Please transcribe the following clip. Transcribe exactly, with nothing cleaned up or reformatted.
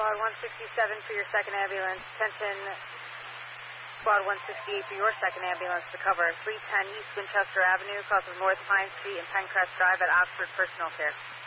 Squad one sixty-seven for your second ambulance. Attention, Squad one sixty-eight for your second ambulance to cover three ten East Winchester Avenue, across of North Pine Street and Pencrest Drive at Oxford Personal Care.